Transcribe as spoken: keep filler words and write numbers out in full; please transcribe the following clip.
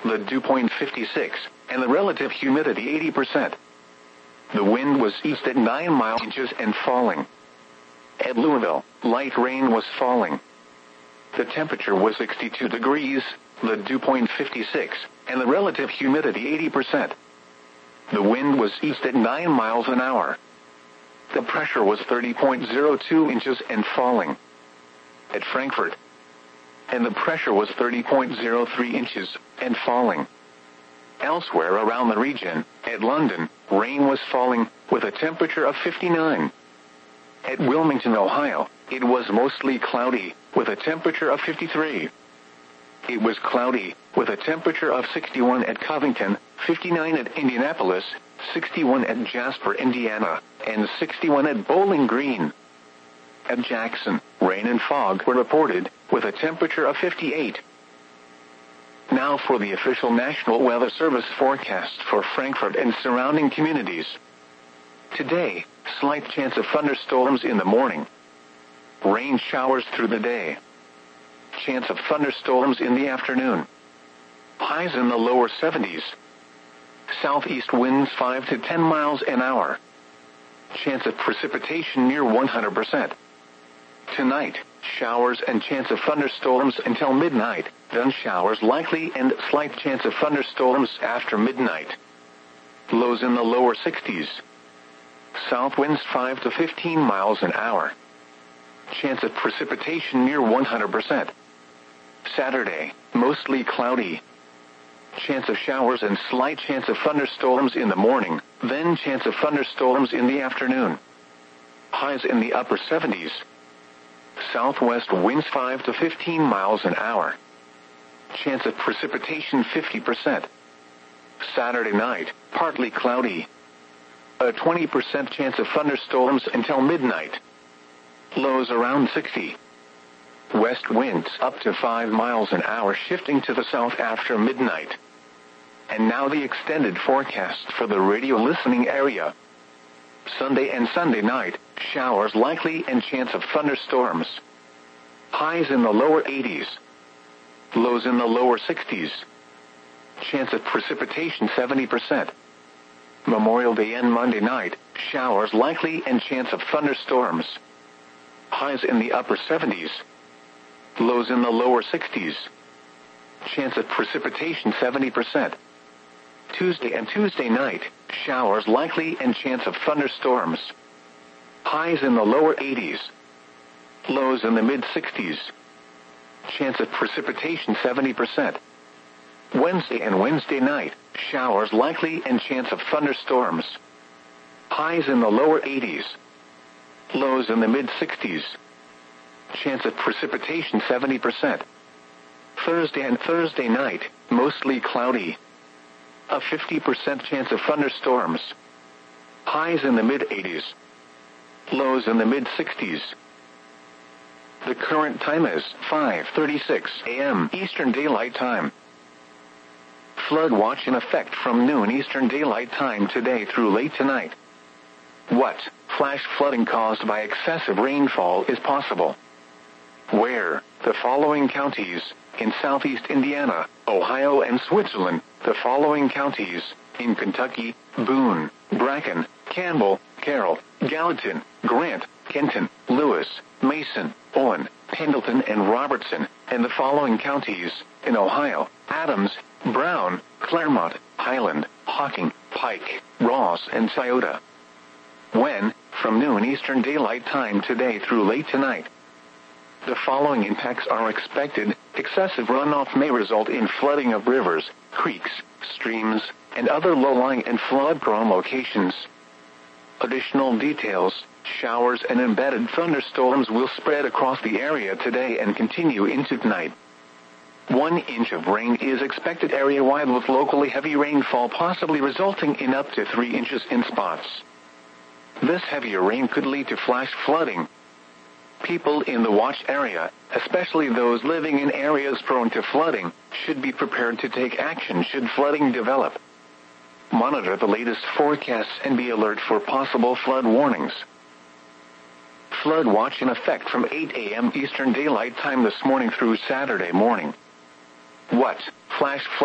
the dew point fifty-six, and the relative humidity eighty percent. The wind was east at nine miles inches and falling. At Louisville, light rain was falling. The temperature was sixty-two degrees, the dew point fifty-six, and the relative humidity eighty percent. The wind was east at nine miles an hour. The pressure was thirty point zero two inches and falling. At Frankfurt, and the pressure was thirty point zero three inches and falling. Elsewhere around the region, at London, rain was falling, with a temperature of fifty-nine. At Wilmington, Ohio, it was mostly cloudy, with a temperature of fifty-three. It was cloudy, with a temperature of sixty-one at Covington, fifty-nine at Indianapolis, sixty-one at Jasper, Indiana, and sixty-one at Bowling Green. At Jackson, rain and fog were reported, with a temperature of fifty-eight. Now for the official National Weather Service forecast for Frankfurt and surrounding communities. Today, slight chance of thunderstorms in the morning. Rain showers through the day. Chance of thunderstorms in the afternoon. Highs in the lower seventies. Southeast winds five to ten miles an hour. Chance of precipitation near one hundred percent. Tonight, showers and chance of thunderstorms until midnight, then showers likely and slight chance of thunderstorms after midnight. Lows in the lower sixties. South winds five to fifteen miles an hour. Chance of precipitation near one hundred percent. Saturday, mostly cloudy. Chance of showers and slight chance of thunderstorms in the morning, then chance of thunderstorms in the afternoon. Highs in the upper seventies. Southwest winds five to fifteen miles an hour. Chance of precipitation fifty percent. Saturday night, partly cloudy. A twenty percent chance of thunderstorms until midnight. Lows around sixty. West winds up to five miles an hour shifting to the south after midnight. And now the extended forecast for the radio listening area. Sunday and Sunday night, showers likely and chance of thunderstorms. Highs in the lower eighties. Lows in the lower sixties. Chance of precipitation seventy percent. Memorial Day and Monday night, showers likely and chance of thunderstorms. Highs in the upper seventies. Lows in the lower sixties. Chance of precipitation seventy percent. Tuesday and Tuesday night, showers likely and chance of thunderstorms. Highs in the lower eighties. Lows in the mid-sixties. Chance of precipitation seventy percent. Wednesday and Wednesday night, showers likely and chance of thunderstorms. Highs in the lower eighties. Lows in the mid-sixties. Chance of precipitation seventy percent. Thursday and Thursday night, mostly cloudy. A fifty percent chance of thunderstorms. Highs in the mid-eighties. Lows in the mid-sixties. The current time is five thirty-six a m Eastern Daylight Time. Flood watch in effect from noon Eastern Daylight Time today through late tonight. What flash flooding caused by excessive rainfall is possible? Where? The following counties: in southeast Indiana, Ohio, and Switzerland. The following counties: in Kentucky, Boone, Bracken, Campbell, Carroll, Gallatin, Grant, Kenton, Lewis, Mason, Owen, Pendleton, and Robertson. And the following counties: in Ohio: Adams, Brown, Claremont, Highland, Hocking, Pike, Ross, and Scioto. When? From noon Eastern Daylight Time today through late tonight. The following impacts are expected. Excessive runoff may result in flooding of rivers, creeks, streams, and other low-lying and flood-prone locations. Additional details: showers and embedded thunderstorms will spread across the area today and continue into tonight. One inch of rain is expected area-wide, with locally heavy rainfall possibly resulting in up to three inches in spots. This heavier rain could lead to flash flooding. People in the watch area, especially those living in areas prone to flooding, should be prepared to take action should flooding develop. Monitor the latest forecasts and be alert for possible flood warnings. Flood watch in effect from eight a m Eastern Daylight Time this morning through Saturday morning. What flash flood